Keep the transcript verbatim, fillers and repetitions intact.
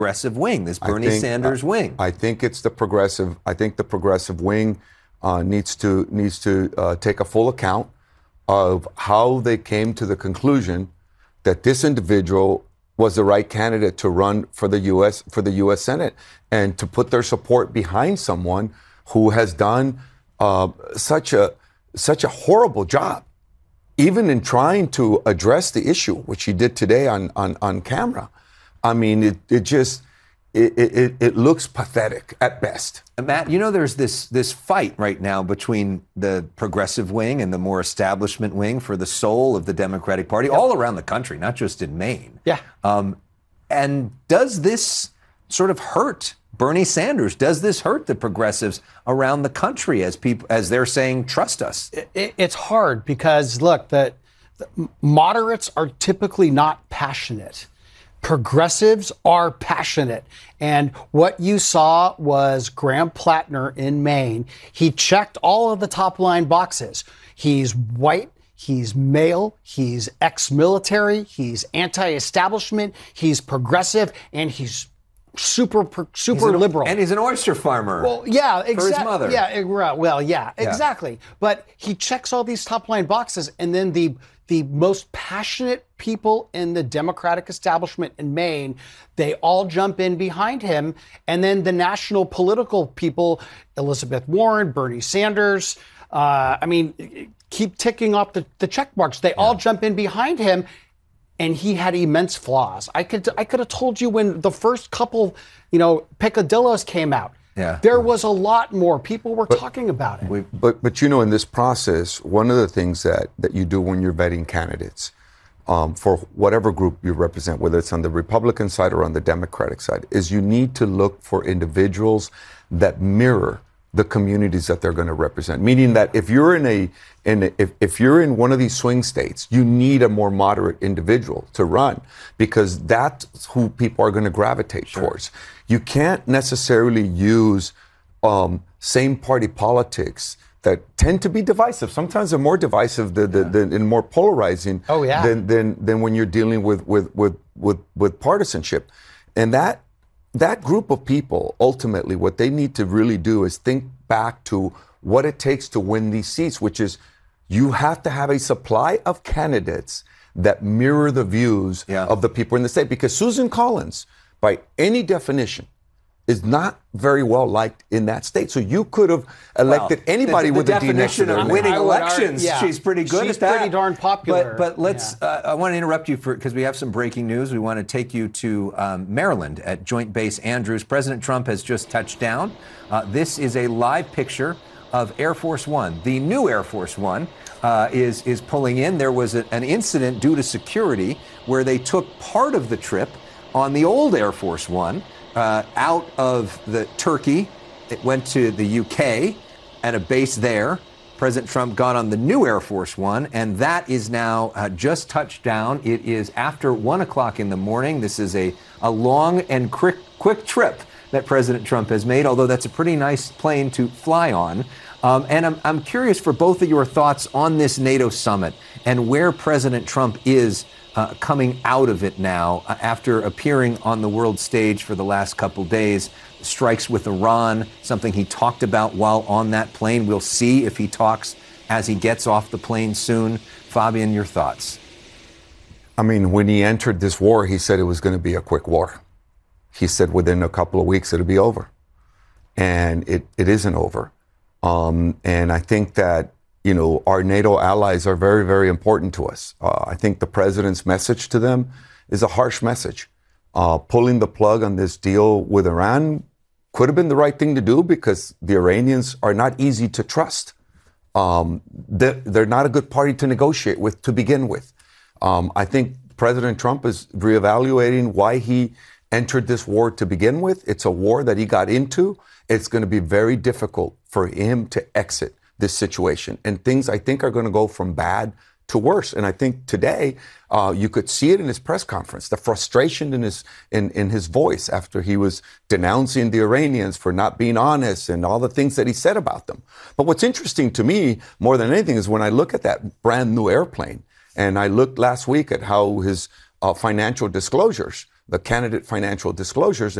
progressive wing, this Bernie think, Sanders uh, wing. I think it's the progressive. I think the progressive wing uh, needs to needs to uh, take a full account of how they came to the conclusion that this individual was the right candidate to run for the U S for the U S Senate, and to put their support behind someone who has done uh, such a such a horrible job, even in trying to address the issue, which he did today on on, on camera. I mean, it, it just, it, it, it looks pathetic at best. Matt, you know, there's this this fight right now between the progressive wing and the more establishment wing for the soul of the Democratic Party, yep. all around the country, not just in Maine. Yeah. Um, and does this sort of hurt Bernie Sanders? Does this hurt the progressives around the country as people, as they're saying, trust us? It, it, it's hard because, look, the, the moderates are typically not passionate. Progressives are passionate. And what you saw was Graham Plattner in Maine. He checked all of the top line boxes. He's white. He's male. He's ex-military. He's anti-establishment. He's progressive. And he's super, super an, liberal. And he's an oyster farmer. Well, yeah, exactly. For his mother. Yeah, well, yeah, yeah, exactly. But he checks all these top line boxes. And then the The most passionate people in the Democratic establishment in Maine, they all jump in behind him. And then the national political people, Elizabeth Warren, Bernie Sanders, uh, I mean, keep ticking off the, the check marks. They yeah. all jump in behind him. And he had immense flaws. I could I could have told you when the first couple, you know, peccadillos came out. Yeah. There was a lot more. People were but, talking about it. We, but, but you know, in this process, one of the things that, that you do when you're vetting candidates um, for whatever group you represent, whether it's on the Republican side or on the Democratic side, is you need to look for individuals that mirror the communities that they're going to represent. Meaning that if you're in a, in a if, if you're in one of these swing states, you need a more moderate individual to run, because that's who people are going to gravitate sure. towards. You can't necessarily use um, same party politics that tend to be divisive. Sometimes they're more divisive than, yeah. than, and more polarizing oh, yeah. than, than than when you're dealing with with with with, with partisanship. And that that group of people, ultimately, what they need to really do is think back to what it takes to win these seats, which is you have to have a supply of candidates that mirror the views yeah. of the people in the state. Because Susan Collins, by any definition, is not very well liked in that state. So you could have elected well, the, anybody the, the with a D next to their name. name. Winning elections, yeah. she's pretty good she's at that. She's pretty darn popular. But, but let's, yeah. uh, I want to interrupt you for because we have some breaking news. We want to take you to um, Maryland at Joint Base Andrews. President Trump has just touched down. Uh, this is a live picture of Air Force One. The new Air Force One uh, is, is pulling in. There was a, an incident due to security where they took part of the trip on the old Air Force One uh, out of the Turkey. It went to the U K and a base there. President Trump got on the new Air Force One, and that is now uh, just touched down. It is after one o'clock in the morning. This is a, a long and quick, quick trip that President Trump has made, although that's a pretty nice plane to fly on. Um, and I'm, I'm curious for both of your thoughts on this NATO summit and where President Trump is uh, coming out of it now uh, after appearing on the world stage for the last couple days. Strikes with Iran, something he talked about while on that plane. We'll see if he talks as he gets off the plane soon. Fabian, your thoughts? I mean, when he entered this war, he said it was going to be a quick war. He said within a couple of weeks it'll be over. And it, it isn't over. Um, and I think that, you know, our NATO allies are very, very important to us. Uh, I think the president's message to them is a harsh message. Uh, pulling the plug on this deal with Iran could have been the right thing to do because the Iranians are not easy to trust. Um, they're, they're not a good party to negotiate with to begin with. Um, I think President Trump is reevaluating why he entered this war to begin with. It's a war that he got into. It's going to be very difficult for him to exit this situation. And things, I think, are going to go from bad to worse. And I think today uh, you could see it in his press conference, the frustration in his in, in his voice after he was denouncing the Iranians for not being honest and all the things that he said about them. But what's interesting to me more than anything is when I look at that brand new airplane, and I looked last week at how his uh, financial disclosures the candidate financial disclosures